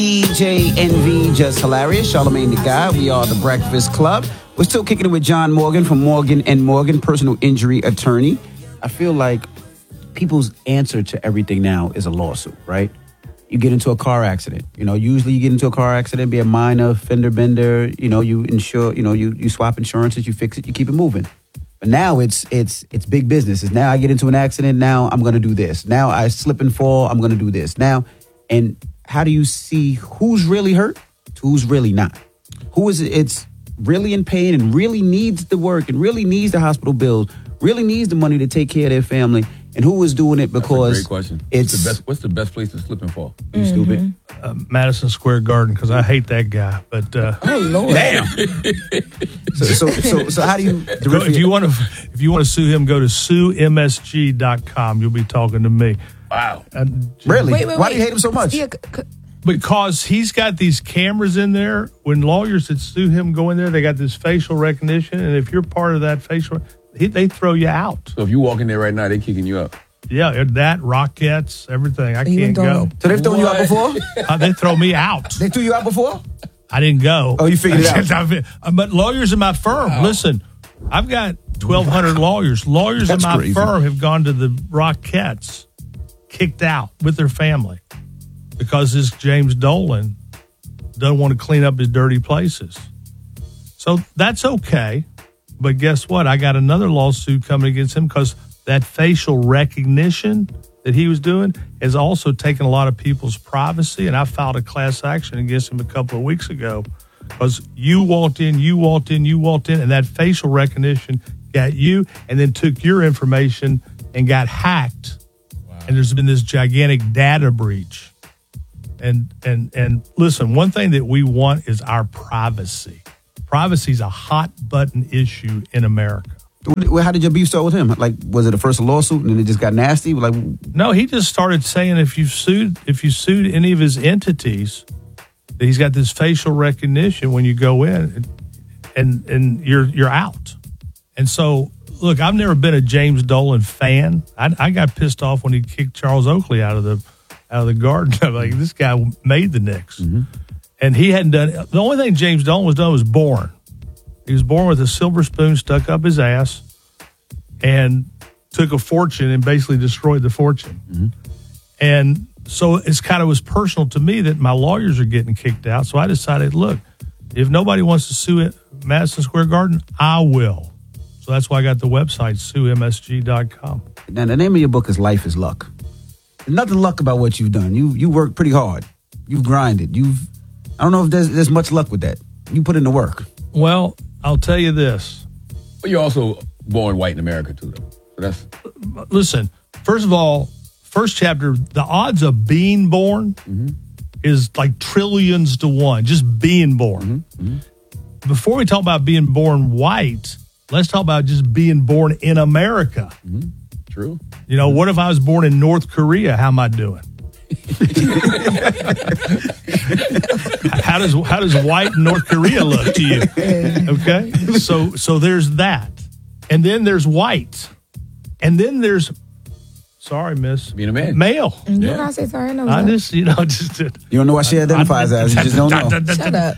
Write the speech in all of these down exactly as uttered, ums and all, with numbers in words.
D J Envy, Just Hilarious, Charlamagne the Guy. We are the Breakfast Club. We're still kicking it with John Morgan from Morgan and Morgan, personal injury attorney. I feel like people's answer to everything now is a lawsuit, right? You get into a car accident. You know, usually you get into a car accident, be a minor fender bender. You know, you insure. You know, you you swap insurances, you fix it, you keep it moving. But now it's it's it's big business. It's now I get into an accident. Now I'm going to do this. Now I slip and fall. I'm going to do this. Now, and how do you see who's really hurt, to who's really not? Who is it? It's really in pain and really needs the work and really needs the hospital bills, really needs the money to take care of their family, and who is doing it because That's a great question. It's what's the best, what's the best place to slip and fall? You mm-hmm. stupid. Uh, Madison Square Garden, because I hate that guy. But uh, oh Lord, damn. so, so so so how do you? Go, if you want to if you want to sue him, go to sue M S G dot com. You'll be talking to me. Wow. And, really? Wait, wait, Why wait. do you hate him so much? Yeah, c- Because he's got these cameras in there. When lawyers that sue him go in there, they got this facial recognition, and if you're part of that facial, he, they throw you out. So if you walk in there right now, they kicking you up. Yeah, that, Rockettes, everything. I can't go. So they've thrown you out before? Uh, they throw me out. They threw you out before? I didn't go. Oh, you figured it out. But lawyers in my firm, wow. Listen, I've got twelve hundred lawyers. Lawyers That's in my crazy. firm have gone to the Rockettes, kicked out with their family because this James Dolan doesn't want to clean up his dirty places. So that's okay. But guess what? I got another lawsuit coming against him because that facial recognition that he was doing has also taken a lot of people's privacy. And I filed a class action against him a couple of weeks ago because you walked in, you walked in, you walked in, and that facial recognition got you and then took your information and got hacked. Wow. And there's been this gigantic data breach. And and and listen, one thing that we want is our privacy. Privacy is a hot button issue in America. How did your beef start with him? Like, was it a first lawsuit and then it just got nasty? Like, no, he just started saying if you sued if you sued any of his entities, that he's got this facial recognition when you go in, and and you're you're out. And so, look, I've never been a James Dolan fan. I, I got pissed off when he kicked Charles Oakley out of the out of the Garden. I'm like, this guy made the Knicks, mm-hmm. and he hadn't done. The only thing James Dolan was done was born. He was born with a silver spoon stuck up his ass and took a fortune and basically destroyed the fortune. Mm-hmm. And so it's kind of was personal to me that my lawyers are getting kicked out. So I decided, look, if nobody wants to sue it, Madison Square Garden, I will. So that's why I got the website, sue M S G dot com. Now, the name of your book is Life is Luck. There's nothing luck about what you've done. You you worked pretty hard. You've grinded. You've I don't know if there's there's much luck with that. You put in the work. Well, I'll tell you this. But you're also born white in America, too, though. So that's... Listen, first of all, first chapter, the odds of being born mm-hmm. is like trillions to one, just being born. Mm-hmm. Mm-hmm. Before we talk about being born white, let's talk about just being born in America. Mm-hmm. True. You know, what if I was born in North Korea? How am I doing? how does how does white North Korea look to you? Okay, so so there's that, and then there's white, and then there's sorry, miss, being a man, male. You yeah. not say sorry. I know. I that. just you know just you don't know what she identifies as. You just don't know. Shut up.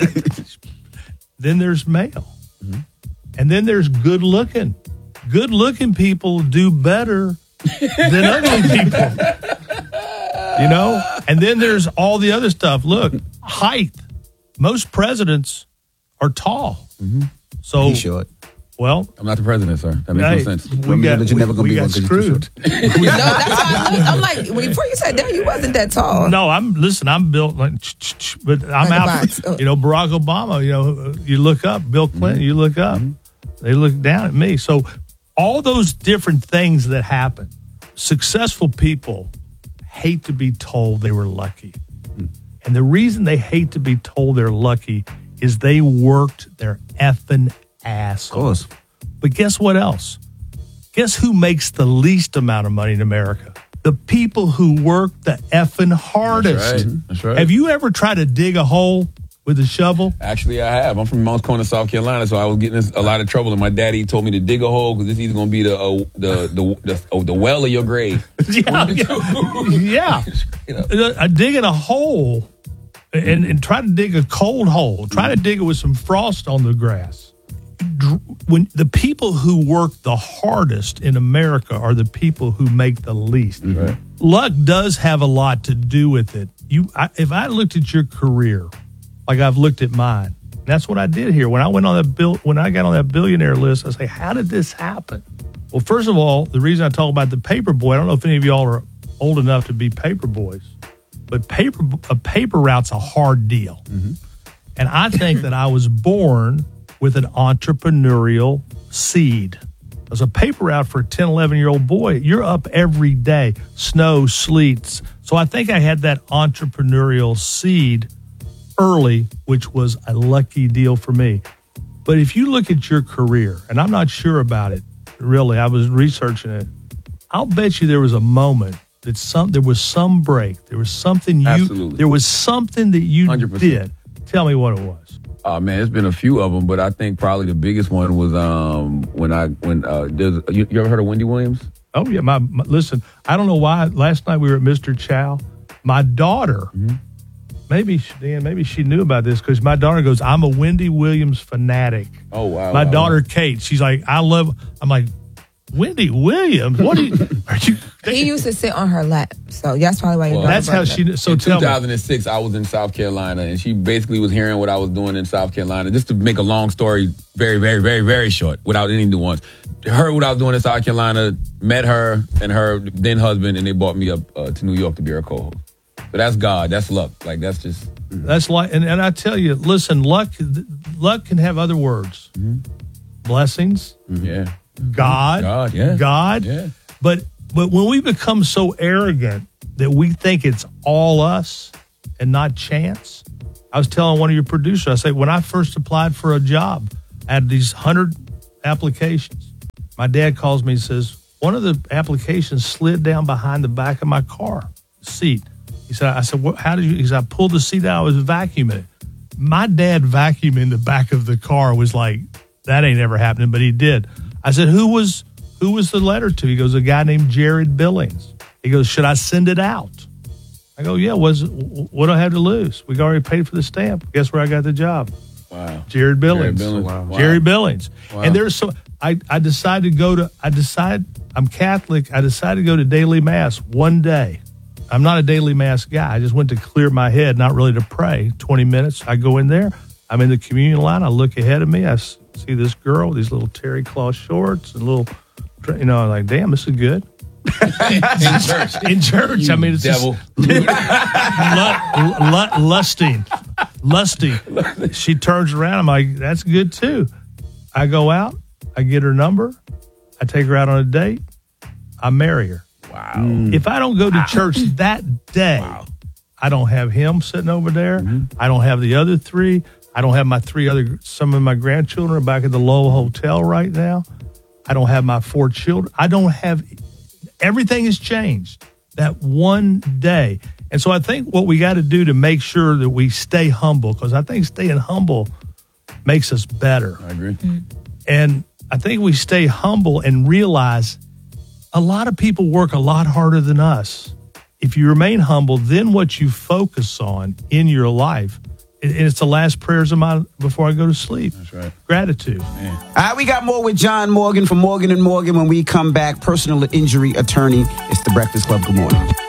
Then there's male, mm-hmm. and then there's good looking. Good looking people do better than ugly people. You know, and then there's all the other stuff. Look, height. Most presidents are tall. Mm-hmm. So he's short. Well, I'm not the president, sir. That makes hey, no sense. We got, you're never gonna we be got one screwed. no, that's why I looked, I'm like, before you said that, you wasn't that tall. No, I'm listen. I'm built like, but I'm like out. You know, Barack Obama. You know, you look up. Bill Clinton. Mm-hmm. You look up. Mm-hmm. They look down at me. So all those different things that happen. Successful people hate to be told they were lucky. And the reason they hate to be told they're lucky is they worked their effing ass off. Of course. But guess what else? Guess who makes the least amount of money in America? The people who work the effing hardest. That's right. That's right. Have you ever tried to dig a hole with a shovel? Actually, I have. I'm from Mounts Corner, South Carolina, so I was getting in a lot of trouble, and my daddy told me to dig a hole because this is either going to be the uh, the the the, oh, the well or your grave. yeah, yeah. yeah. Uh, digging a hole and, and try to dig a cold hole. Try to dig it with some frost on the grass. When the people who work the hardest in America are the people who make the least. Right. Luck does have a lot to do with it. You, I, if I looked at your career like I've looked at mine, that's what I did here. When I went on that bill, when I got on that billionaire list, I say, how did this happen? Well, first of all, the reason I talk about the paper boy, I don't know if any of y'all are old enough to be paper boys, but paper a paper route's a hard deal. Mm-hmm. And I think that I was born with an entrepreneurial seed. As a paper route for a ten, eleven-year-old boy, you're up every day, snow, sleets. So I think I had that entrepreneurial seed early, which was a lucky deal for me. But if you look at your career, and I'm not sure about it, really, I was researching it, I'll bet you there was a moment that some there was some break. There was something you, Absolutely. there was something that you one hundred percent. did. Tell me what it was. Oh man, it's been a few of them, but I think probably the biggest one was um when I when uh there's, you, you ever heard of Wendy Williams? Oh yeah, my, my listen. I don't know why. Last night we were at Mister Chow. My daughter, mm-hmm. maybe Dan, maybe she knew about this because my daughter goes, "I'm a Wendy Williams fanatic." Oh wow. My wow. daughter Kate, she's like, "I love." I'm like, Wendy Williams. What are you? Are you? He used to sit on her lap, so that's probably why. Your Well, daughter That's how brought it she. up. So in tell two me. thousand six, I was in South Carolina, and she basically was hearing what I was doing in South Carolina. Just to make a long story very, very, very, very short, without any nuance. Heard what I was doing in South Carolina, met her and her then husband, and they brought me up uh, to New York to be her co-host. So that's God. That's luck. Like that's just. That's like, and, and I tell you, listen, luck, luck can have other words, mm-hmm. blessings, mm-hmm. yeah, God, God, yeah, God. yeah. But but when we become so arrogant that we think it's all us and not chance, I was telling one of your producers, I say, when I first applied for a job, I had these hundred applications. My dad calls me and says, one of the applications slid down behind the back of my car seat. He said, I said, what, how did you, he said, I pulled the seat out, I was vacuuming it. My dad vacuuming the back of the car was like, that ain't ever happening, but he did. I said, who was, who was the letter to? He goes, a guy named Jared Billings. He goes, should I send it out? I go, yeah, was, what do I have to lose? We already paid for the stamp. Guess where I got the job? Wow. Jared Billings. Jared Billings. Wow. Jerry Billings. Wow. And there's so, I, I decided to go to, I decide, I'm Catholic. I decided to go to daily mass one day. I'm not a daily mass guy. I just went to clear my head, not really to pray. twenty minutes. I go in there. I'm in the communion line. I look ahead of me. I see this girl with these little terry cloth shorts and little, you know, I'm like, damn, this is good. in church. In church. You I mean, it's devil. Just, lu- lu- lusting. Lusting. She turns around. I'm like, that's good too. I go out. I get her number. I take her out on a date. I marry her. Wow. If I don't go to church that day, Wow. I don't have him sitting over there. Mm-hmm. I don't have the other three. I don't have my three other, some of my grandchildren are back at the Lowell Hotel right now. I don't have my four children. I don't have, everything has changed that one day. And so I think what we got to do to make sure that we stay humble, because I think staying humble makes us better. I agree. Mm-hmm. And I think we stay humble and realize a lot of people work a lot harder than us. If you remain humble, then what you focus on in your life, and it's the last prayers of mine before I go to sleep. That's right. Gratitude. Man. All right, we got more with John Morgan from Morgan and Morgan when we come back. Personal injury attorney. It's the Breakfast Club. Good morning.